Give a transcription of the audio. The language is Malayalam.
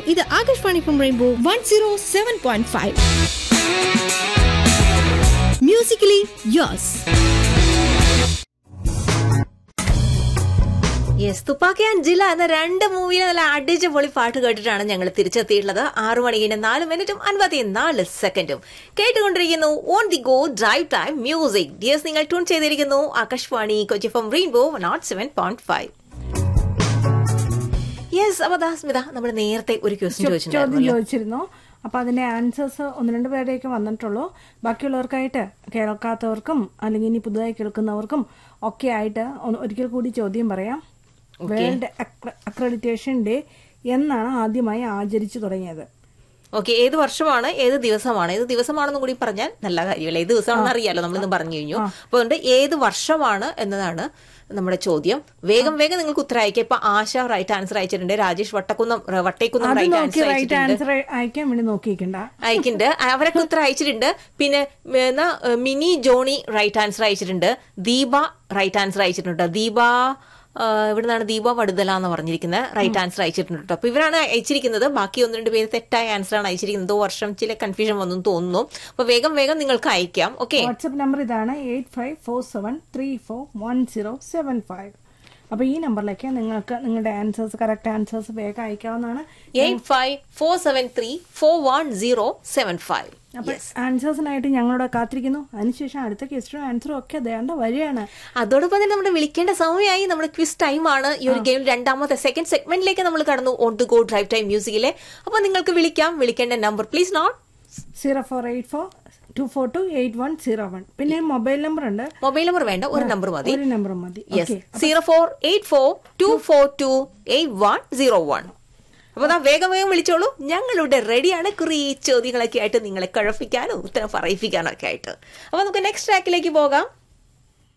ഇത് Akashvani from rainbow 107.5. Musically yours. Yes, Thuppakki and ജില്ല എന്ന 2 മൂവിയിലെ നല്ല അടിച്ച പൊളി പാട്ട് കേട്ടിട്ടാണ് ഞങ്ങൾ തിരിച്ചെത്തിയിട്ടുള്ളത്. 6 മണി 4 മിനിറ്റും 54 സെക്കൻഡും കേട്ടുകൊണ്ടിരിക്കുന്നു on the go drive time music. Yes, നിങ്ങൾ ട്യൂൺ ചെയ്തിരിക്കുന്നു Akashvani Kochi from rainbow 107.5. Yes, അപ്പൊ സ്മിത, നമ്മൾ നേരത്തെ ഒരു ചോദ്യം ചോദിച്ചിരുന്നു. അപ്പൊ അതിന്റെ ആൻസേഴ്സ് 1-2 പേരുടെയൊക്കെ വന്നിട്ടുള്ളൂ. ബാക്കിയുള്ളവർക്കായിട്ട്, കേൾക്കാത്തവർക്കും അല്ലെങ്കിൽ ഇനി പുതുതായി കേൾക്കുന്നവർക്കും ഒക്കെ ആയിട്ട് ഒരിക്കൽ കൂടി ചോദ്യം പറയാം. വേൾഡ് അക്രഡിറ്റേഷൻ ഡേ എന്നാണ് ആദ്യമായി ആചരിച്ചു തുടങ്ങിയത്? ഓക്കെ, ഏത് വർഷമാണ്, ഏത് ദിവസമാണ്? ഏത് ദിവസമാണെന്നും കൂടി പറഞ്ഞാൽ നല്ല കാര്യമല്ലേ? ഏത് ദിവസമാണെന്ന് അറിയാലോ, നമ്മളിന്ന് പറഞ്ഞു കഴിഞ്ഞു. അപ്പൊ അതുകൊണ്ട് ഏത് വർഷമാണ് എന്നതാണ് നമ്മുടെ ചോദ്യം. വേഗം നിങ്ങൾക്ക് ഉത്തരം അയക്കാം. ഇപ്പൊ ആശ റൈറ്റ് ആൻസർ അയച്ചിട്ടുണ്ട്, രാജേഷ് വട്ടേക്കുന്നം റൈറ്റ് ആൻസർ അയക്കുന്നുണ്ട്, അവരൊക്കെ ഉത്തരം അയച്ചിട്ടുണ്ട്. പിന്നെ മിനി ജോണി റൈറ്റ് ആൻസർ അയച്ചിട്ടുണ്ട്, ദീപ റൈറ്റ് ആൻസർ അയച്ചിട്ടുണ്ട്. ദീപ ഇവിടുന്നാണ്, ദീപ വടുതല എന്ന് പറഞ്ഞിരിക്കുന്നത്, റൈറ്റ് ആൻസർ അയച്ചിട്ടുണ്ട് കേട്ടോ. അപ്പൊ ഇവരാണ് അയച്ചിരിക്കുന്നത്. ബാക്കി 1-2 പേര് തെറ്റായ ആൻസർ ആണ് അയച്ചിരിക്കുന്നത്. വർഷം ചില കൺഫ്യൂഷൻ വന്നു തോന്നുന്നു. അപ്പൊ വേഗം നിങ്ങൾക്ക് അയക്കാം. ഓക്കെ, വാട്സ്ആപ്പ് നമ്പർ ഇതാണ് 8547341075. അപ്പൊ ഈ നമ്പറിലേക്ക് നിങ്ങൾക്ക് നിങ്ങളുടെ ആൻസേഴ്സ്, കറക്റ്റ് ആൻസേഴ്സ് വേഗം അയക്കാവുന്നതാണ്. 8547341075. അപ്പൊ ആൻസേഴ്സിനായിട്ട് ഞങ്ങളോട് കാത്തിരിക്കുന്നു. അതിനുശേഷം അടുത്ത ക്വസ്റ്റ്യനും ആൻസറും ഒക്കെ ദേണ്ട വരികയാണ്. അതോടൊപ്പം തന്നെ നമ്മുടെ വിളിക്കേണ്ട സമയമായി. നമ്മുടെ ക്വിസ് ടൈം ആണ്. ഈ ഒരു ഗെയിം സെക്കൻഡ് സെഗ്മെന്റിലേക്ക് നമ്മൾ കടന്നു, on to go drive time മ്യൂസിക്കിലെ. അപ്പൊ നിങ്ങൾക്ക് വിളിക്കാം. വിളിക്കേണ്ട നമ്പർ പ്ലീസ് നോട്ട് 0484242801. പിന്നെ മൊബൈൽ നമ്പർ ഉണ്ട്. മൊബൈൽ നമ്പർ വേണ്ട, ഒരു നമ്പർ മതി. 0484242801. അപ്പൊ വേഗം വിളിച്ചോളൂ. ഞങ്ങളുടെ റെഡിയാണ് കുറേ ചോദ്യങ്ങളൊക്കെ ആയിട്ട് നിങ്ങളെ കുഴപ്പിക്കാനോ ഉത്തരം പറയിപ്പിക്കാനോ ഒക്കെ ആയിട്ട്. അപ്പൊ നമുക്ക് നെക്സ്റ്റ് ട്രാക്കിലേക്ക് പോകാം.